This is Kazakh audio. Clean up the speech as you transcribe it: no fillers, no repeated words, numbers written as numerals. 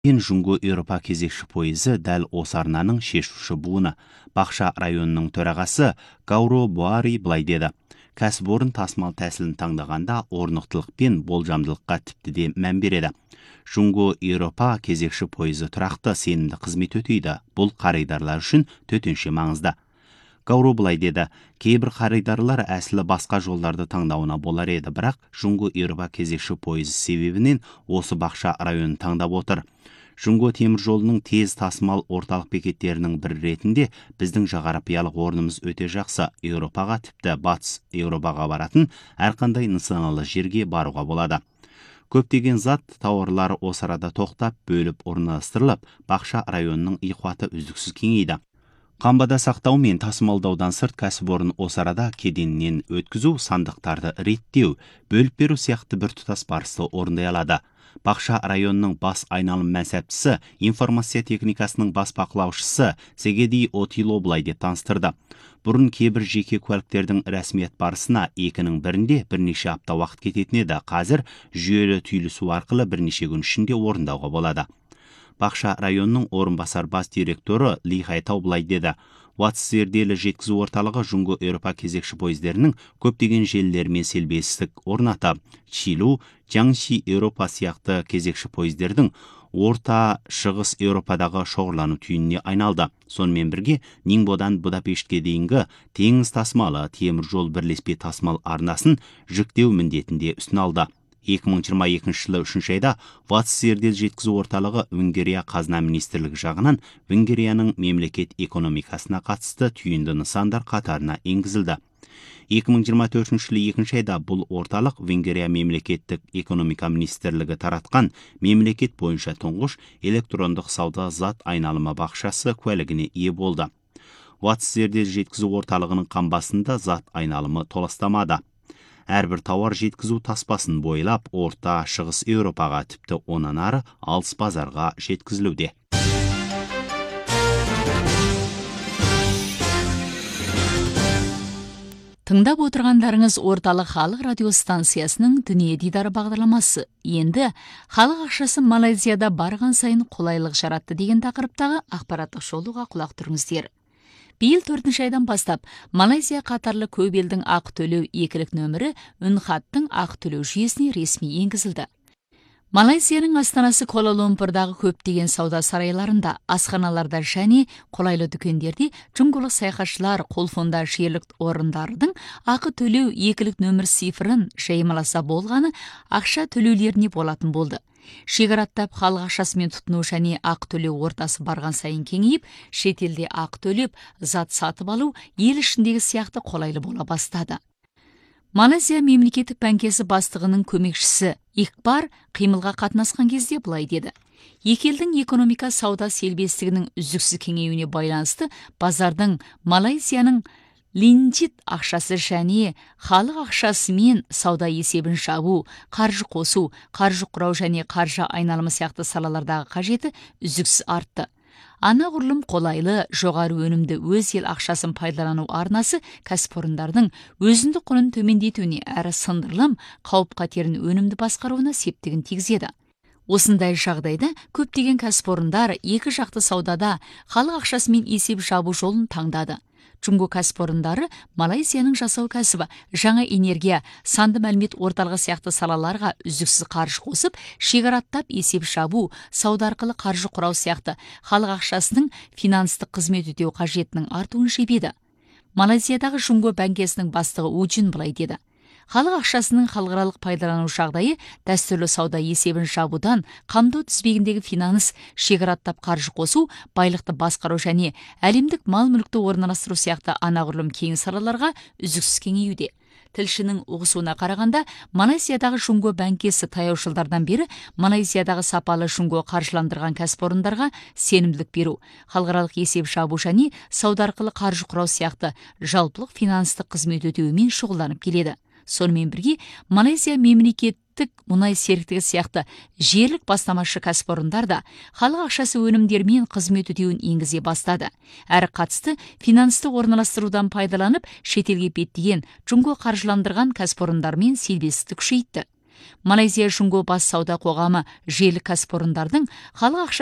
Жунго Еуропа кезекші пойызы дәл осы арнаның шешуші буыны. Бақша районының төрағасы Гауро Буари былай деді. Кәсіпорын тасымал тәсілін таңдағанда орнықтылық пен болжамдылыққа тіпті де мән береді. Жунго Еуропа кезекші пойызы тұрақты сенімді қызмет өтейді. Бұл қаридарлар үшін төтенше маңызды. Гауро былай деді, кейбір қаридарлар әсілі басқа жолдарды таңдауына болар еді, бірақ Жунго Еуропа кезекші пойызы себебінен осы бақша районын таңдап отыр. Жунго темір жолының тез тасымал орталық бекеттерінің бір ретінде біздің жағарапиялық орнымыз өте жақсы. Еуропаға, тіпті батыс Еуропаға баратын әрқандай нысаналы жерге баруға болады. Көптеген зат тауарлары осы арада тоқтап, бөліп орналастырылып, бақша районының иқуаты үздіксіз кеңейді. Қамбада сақтау мен тасымалдаудан сырт кәсіпорын осы арада кеденнен өткізу, сандықтарды реттеу, бөліп беру сияқты біртұтас барысты орындай алады. Бақша районының бас айналым мәнсәптісі, информация техникасының бас бақылаушысы Сегеди Отило былай деп таныстырды. Бұрын кейбір жеке куәліктердің рәсмият барысына 2-нің бірінде бірнеше апта уақыт кететін еді. Қазір жүйелі түйілісу арқылы бірнеше күн ішінде орындауға болады. Бақша районының орынбасар бас директоры Ли Хайтау былай деді. Уатс зерделі жеткізу орталығы Жунго Еуропа кезекші пойыздерінің көптеген желілермен селбестік орнатып, Чилу, Жаңши Еуропа сияқты кезекші пойыздердің орта шығыс Еуропадағы шоғырлану түйініне айналды. Сонымен бірге Нингбодан Будапештке дейінгі теңіз тасымалы темір жол бірлеспе тасымал арнасын жүктеу міндетінде үстін алды. 2022 жылы 3 айда Ватс зердел жеткізу орталығы Венгрия қазына министрлігі жағынан Венгрияның мемлекет экономикасына қатысты түйінді нысандар қатарына енгізілді. 2024 жылы 2 айда бұл орталық Венгрия мемлекеттік экономика министрлігі таратқан мемлекет бойынша тұңғыш электрондық сауда зат айналымы бақшасы куәлігіне ие болды. Ватс зердел жеткізу орталығының қамбасында зат айналымы толастамады. Әрбір тауар жеткізу таспасын бойлап, орта шығыс Еуропаға, тіпті онан ары алыс базарға жеткізілуде. Тыңдап отырғандарыңыз орталық халық радиостанциясының дүние дидары бағдарламасы. Енді халық ақшасы Малайзияда барған сайын қолайлық жаратты деген тақырыптағы ақпараттық шолуға құлақ тұрыңыздар. Биыл 4 айдан бастап Малайзия қатарлы көп елдің ақы төлеу екілік нөмірі үнхаттың ақы төлеу жүйесіне ресми енгізілді. Малайзияның астанасы Куала-Лумпурдағы көптеген сауда сарайларында, асханаларда және қолайлы дүкендерде жүңгілік саяхатшылар қолфонда жерлік орындардың ақы төлеу екілік нөмір цифрын жаймаласа болғаны ақша төлеулеріне болатын болды. Шекараттап халық ақшасымен тұтыну және ақы төлеу ортасы барған сайын кеңейіп, шетелде ақы төлеп, зат сатып алу ел ішіндегі сияқты қолайлы бола бастады. Малайзия мемлекеттік банкесі бастығының көмекшісі Иқбар қимылға қатынасқан кезде былай деді. Екі елдің экономика сауда селбестігінің үздіксіз кеңеюіне байланысты базардың Малайзияның линчит ақшасы және халық ақшасымен сауда есебін жабу, қаржы қосу, қаржы құрау және қаржы айналымы сияқты салалардағы қажеті үздіксіз артты. Анағұрлым қолайлы, жоғары өнімді өз ел ақшасын пайдалану арнасы кәсіпорындардың өзіндік құнын төмендетуіне әрі сындырылым қауіп қатерін өнімді басқаруына септігін тигізеді. Осындай жағдайда көптеген кәсіпорындар екі жақты саудада халық ақшасымен есеп жабу жолын таңдады. Жунго кәсіпорындары Малайзияның жасау кәсібі, жаңа энергия, санды мәлімет орталығы сияқты салаларға үздіксіз қаржы қосып, шекараттап есеп жабу, сауда арқылы қаржы құрау сияқты халық ақшасының финанстық қызмет өтеу қажетінің артуын жебеді. Малайзиядағы Жунго банкесінің бастығы Уджин былай деді. Халық ақшасының халықаралық пайдалану жағдайы дәстүрлі сауда есебін жабудан қамту тізбегіндегі финанс, шекараттап қаржы қосу, байлықты басқару және әлемдік мал-мүлікті орналастыру сияқты анағұрлым кең салаларға үздіксіз кеңеюде. Тілшінің ұғысуына қарағанда, Малайзиядағы Жунго банкесі таяу жылдардан бері Малайзиядағы сапалы Жунго қаржыландырған кәсіпорындарға сенімділік беру, халықаралық есеп жабу және сауда арқылы қаржы құрау сияқты жалпылық финанстық қызмет өтеуімен шұғылданып келеді. Сонымен бірге, Малайзия мемлекеттік мұнай серіктігі сияқты жерлік бастамашы кәсіпорындар да халық ақшасы өнімдермен қызмет өтеуін енгізе бастады. Әрі қатысты финансты орналастырудан пайдаланып, шетелге беттеген Жунго қаржыландырған кәсіпорындармен селбестікті күшейтті. Малайзия Жунго бас сауда қоғамы желі кәсіпорындардың халық ақшасы